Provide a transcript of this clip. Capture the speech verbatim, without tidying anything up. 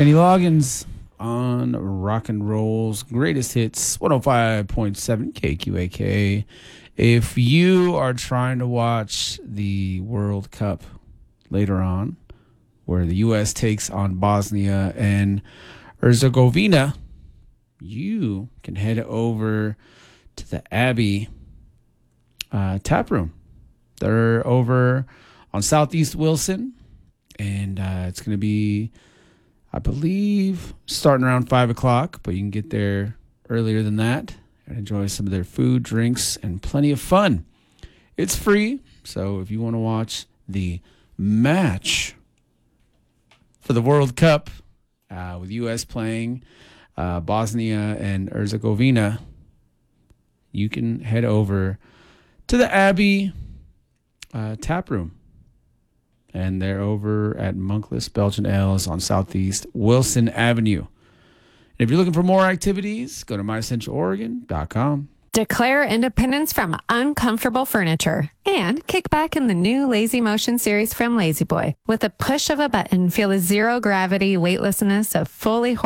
Kenny Loggins on Rock and Roll's Greatest Hits, one oh five point seven K Q A K. If you are trying to watch the World Cup later on, where the U S takes on Bosnia and Herzegovina, you can head over to the Abbey uh, Tap Room. They're over on Southeast Wilson, and uh, it's going to be, I believe, starting around five o'clock, but you can get there earlier than that and enjoy some of their food, drinks, and plenty of fun. It's free, so if you want to watch the match for the World Cup uh, with U S playing uh, Bosnia and Herzegovina, you can head over to the Abbey uh, Tap Room. And they're over at Monkless Belgian Ales on Southeast Wilson Avenue. And if you're looking for more activities, go to my central oregon dot com. Declare independence from uncomfortable furniture and kick back in the new Lazy Motion series from Lazy Boy. With a push of a button, feel the zero gravity weightlessness of fully